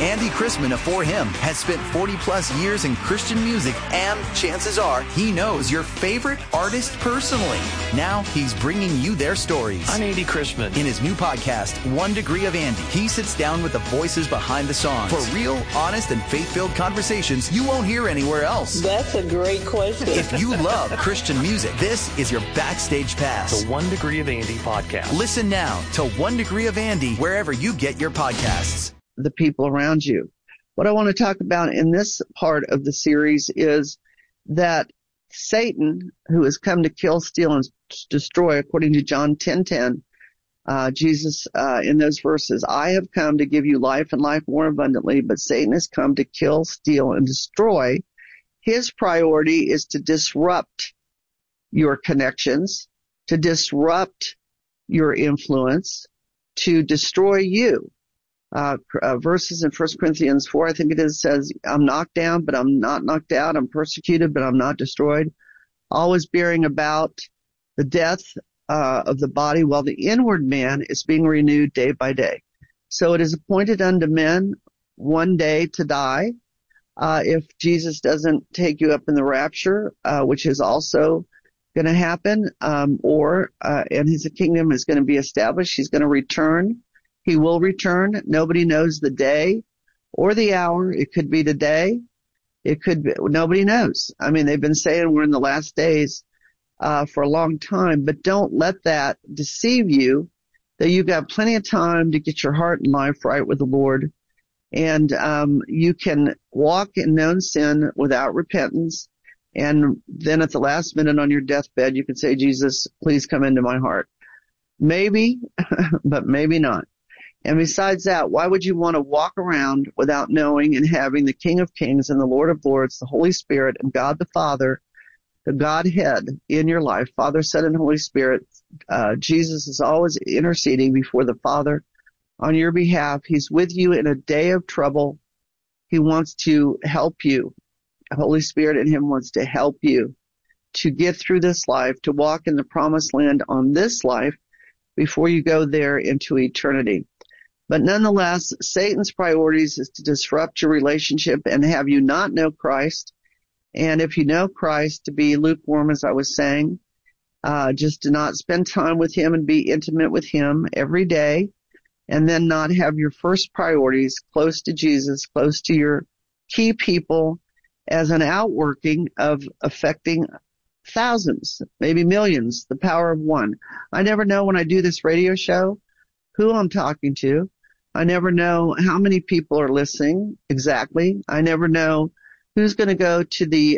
Andy Chrisman of For Him has spent 40-plus years in Christian music, and chances are he knows your favorite artist personally. Now he's bringing you their stories. I'm Andy Chrisman. In his new podcast, 1 Degree of Andy, he sits down with the voices behind the songs for real, honest, and faith-filled conversations you won't hear anywhere else. That's a great question. If you love Christian music, this is your backstage pass. The 1 Degree of Andy podcast. Listen now to 1 Degree of Andy wherever you get your podcasts. The people around you. What I want to talk about in this part of the series is that Satan, who has come to kill, steal, and destroy, according to John 10:10, Jesus in those verses, I have come to give you life and life more abundantly, but Satan has come to kill, steal, and destroy. His priority is to disrupt your connections, to disrupt your influence, to destroy you. Verses in 1 Corinthians 4, I think it is, says, I'm knocked down, but I'm not knocked out. I'm persecuted, but I'm not destroyed. Always bearing about the death of the body, while the inward man is being renewed day by day. So it is appointed unto men one day to die. If Jesus doesn't take you up in the rapture, which is also going to happen, and his kingdom is going to be established. He's going to return. He will return. Nobody knows the day or the hour. It could be today. It could be, nobody knows. I mean, they've been saying we're in the last days, for a long time, but don't let that deceive you that you've got plenty of time to get your heart and life right with the Lord. And, you can walk in known sin without repentance. And then at the last minute on your deathbed, you can say, Jesus, please come into my heart. Maybe, but maybe not. And besides that, why would you want to walk around without knowing and having the King of Kings and the Lord of Lords, the Holy Spirit, and God the Father, the Godhead in your life, Father, Son, and Holy Spirit? Jesus is always interceding before the Father on your behalf. He's with you in a day of trouble. He wants to help you. The Holy Spirit in him wants to help you to get through this life, to walk in the promised land on this life before you go there into eternity. But nonetheless, Satan's priorities is to disrupt your relationship and have you not know Christ. And if you know Christ, to be lukewarm, as I was saying, just to not spend time with him and be intimate with him every day, and then not have your first priorities close to Jesus, close to your key people, as an outworking of affecting thousands, maybe millions, the power of one. I never know when I do this radio show who I'm talking to. I never know how many people are listening exactly. I never know who's going to go to the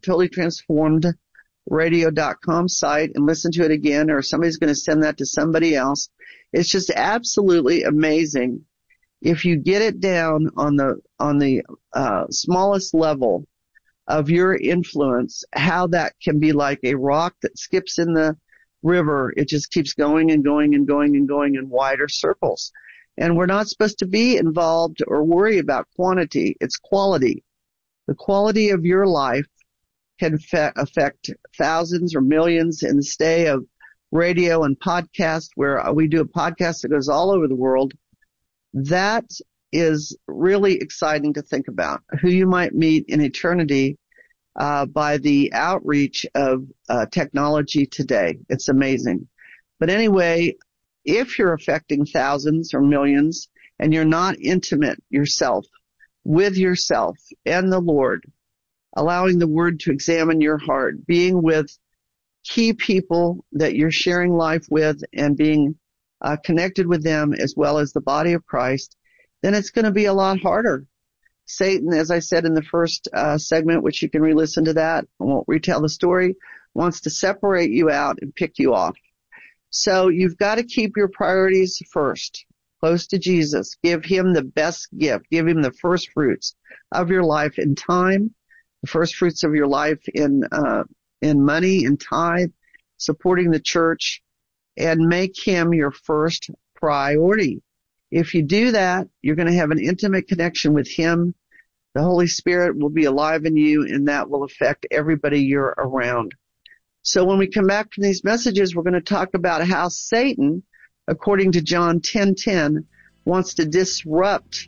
totallytransformedradio.com site and listen to it again, or somebody's going to send that to somebody else. It's just absolutely amazing if you get it down on the smallest level of your influence, how that can be like a rock that skips in the river. It just keeps going and going and going and going in wider circles. And we're not supposed to be involved or worry about quantity. It's quality. The quality of your life can affect thousands or millions in this day of radio and podcast, where we do a podcast that goes all over the world. That is really exciting to think about, who you might meet in eternity by the outreach of technology today. It's amazing. But anyway, if you're affecting thousands or millions and you're not intimate yourself with yourself and the Lord, allowing the Word to examine your heart, being with key people that you're sharing life with and being connected with them as well as the body of Christ, then it's going to be a lot harder. Satan, as I said in the first segment, which you can re-listen to that, I won't retell the story, wants to separate you out and pick you off. So you've got to keep your priorities first, close to Jesus. Give him the best gift. Give him the first fruits of your life in time, the first fruits of your life in money, in tithe, supporting the church, and make him your first priority. If you do that, you're going to have an intimate connection with him. The Holy Spirit will be alive in you, and that will affect everybody you're around. So when we come back from these messages, we're going to talk about how Satan, according to John 10:10, wants to disrupt